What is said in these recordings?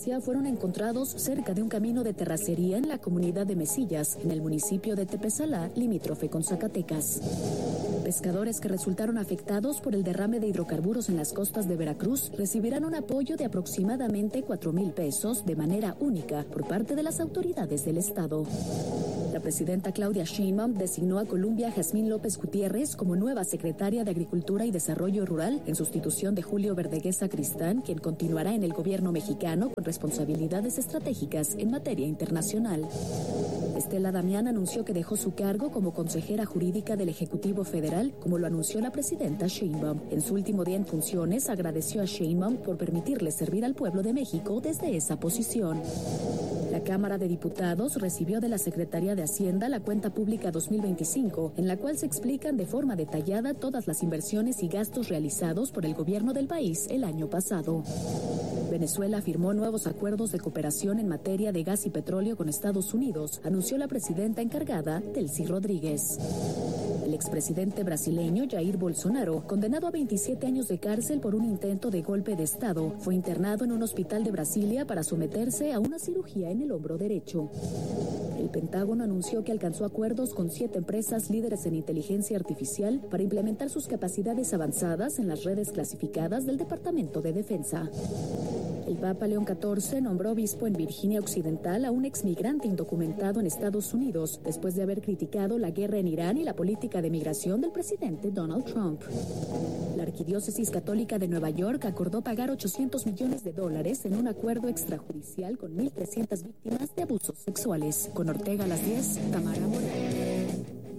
evidencia fueron encontrados cerca de un camino de terracería en la comunidad de Mesillas, en el municipio de Tepesalá, limítrofe con Zacatecas. Pescadores que resultaron afectados por el derrame de hidrocarburos en las costas de Veracruz recibirán un apoyo de aproximadamente 4,000 pesos de manera única por parte de las autoridades del estado. La presidenta Claudia Sheinbaum designó a Columbia Jazmín López Gutiérrez como nueva secretaria de Agricultura y Desarrollo Rural en sustitución de Julio Verdeguesa Cristán, quien continuará en el gobierno mexicano con responsabilidades estratégicas en materia internacional. Estela Damián anunció que dejó su cargo como consejera jurídica del Ejecutivo Federal, como lo anunció la presidenta Sheinbaum. En su último día en funciones, agradeció a Sheinbaum por permitirle servir al pueblo de México desde esa posición. La Cámara de Diputados recibió de la Secretaría de Hacienda la cuenta pública 2025, en la cual se explican de forma detallada todas las inversiones y gastos realizados por el gobierno del país el año pasado. Venezuela firmó nuevos acuerdos de cooperación en materia de gas y petróleo con Estados Unidos, anunció la presidenta encargada, Delcy Rodríguez. El expresidente brasileño Jair Bolsonaro, condenado a 27 años de cárcel por un intento de golpe de Estado, fue internado en un hospital de Brasilia para someterse a una cirugía en el hombro derecho. El Pentágono anunció que alcanzó acuerdos con 7 empresas líderes en inteligencia artificial para implementar sus capacidades avanzadas en las redes clasificadas del Departamento de Defensa. El Papa León XIV nombró obispo en Virginia Occidental a un exmigrante indocumentado en Estados Unidos, después de haber criticado la guerra en Irán y la política de migración del presidente Donald Trump. La Arquidiócesis Católica de Nueva York acordó pagar $800 millones en un acuerdo extrajudicial con 1,300 víctimas de abusos sexuales. Con Ortega a las 10, Tamara Morales.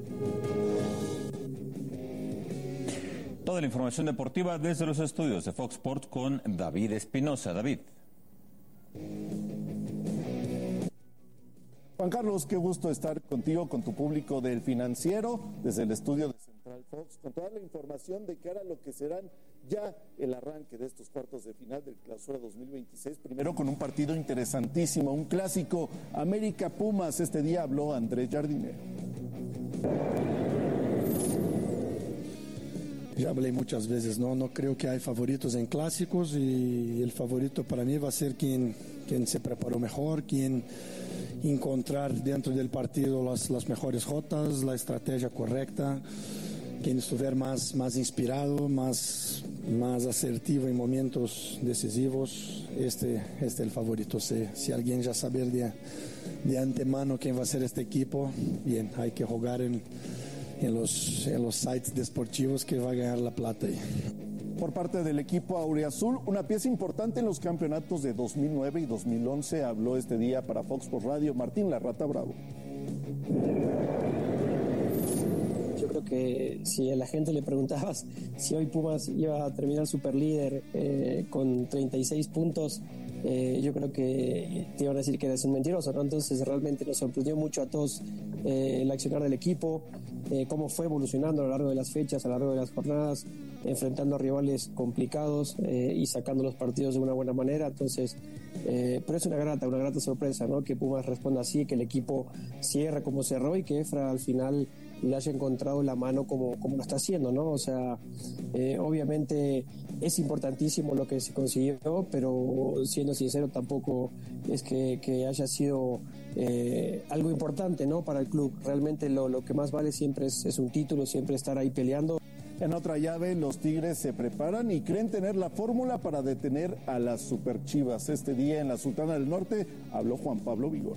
Toda la información deportiva desde los estudios de Fox Sports con David Espinosa. David. Juan Carlos, qué gusto estar contigo, con tu público del Financiero, desde el estudio de Central Fox, con toda la información de cara a lo que serán ya el arranque de estos cuartos de final del Clausura 2026. Primero con un partido interesantísimo, un clásico, América Pumas. Este día habló Andrés Jardinero. Ya hablé muchas veces, no creo que hay favoritos en clásicos, y el favorito para mí va a ser quien se preparó mejor, quien encontrar dentro del partido las mejores jotas, la estrategia correcta, quien estuviera más inspirado, más asertivo en momentos decisivos. Este es el favorito. Si alguien ya sabe de antemano quién va a ser este equipo, bien, hay que jugar en los sites deportivos que va a ganar la plata ahí. Por parte del equipo auriazul, una pieza importante en los campeonatos de 2009 y 2011, habló este día para Fox Sports Radio Martín La Rata Bravo. Yo creo que si a la gente le preguntabas si hoy Pumas iba a terminar superlíder con 36 puntos, yo creo que te iban a decir que eres un mentiroso, ¿no? Entonces realmente nos sorprendió mucho a todos el accionar del equipo, cómo fue evolucionando a lo largo de las fechas, a lo largo de las jornadas, enfrentando a rivales complicados y sacando los partidos de una buena manera. Entonces, pero es una grata sorpresa, ¿no? Que Pumas responda así, que el equipo cierre como cerró y que Efra al final le haya encontrado la mano como lo está haciendo, ¿no? O sea, obviamente es importantísimo lo que se consiguió, pero siendo sincero tampoco es que haya sido algo importante, ¿no? Para el club. Realmente lo que más vale siempre es un título, siempre estar ahí peleando. En otra llave, los Tigres se preparan y creen tener la fórmula para detener a las Superchivas. Este día en la Sultana del Norte habló Juan Pablo Vigón.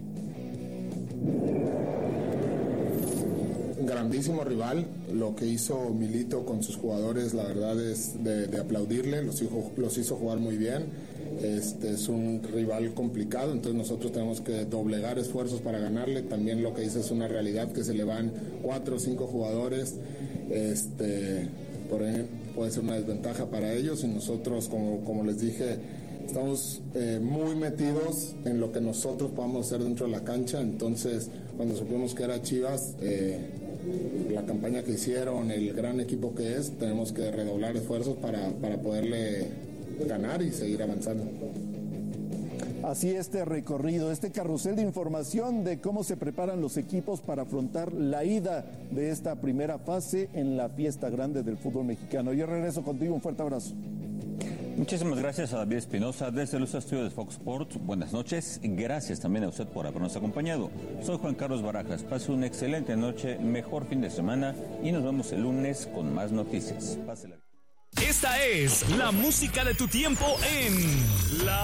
Un grandísimo rival, lo que hizo Milito con sus jugadores, la verdad es de aplaudirle, los hizo jugar muy bien. Es un rival complicado, entonces nosotros tenemos que doblegar esfuerzos para ganarle. También lo que dice es una realidad, que se le van 4 o 5 jugadores, por ejemplo, puede ser una desventaja para ellos, y nosotros, como les dije, estamos muy metidos en lo que nosotros podamos hacer dentro de la cancha. Entonces, cuando supimos que era Chivas, la campaña que hicieron, el gran equipo que es, tenemos que redoblar esfuerzos para poderle ganar y seguir avanzando. Así este recorrido, este carrusel de información de cómo se preparan los equipos para afrontar la ida de esta primera fase en la fiesta grande del fútbol mexicano. Yo regreso contigo, un fuerte abrazo. Muchísimas gracias a David Espinosa desde los estudios de Fox Sports. Buenas noches. Gracias también a usted por habernos acompañado. Soy Juan Carlos Barajas. Pase una excelente noche, mejor fin de semana y nos vemos el lunes con más noticias. Pásela. Esta es la música de tu tiempo en La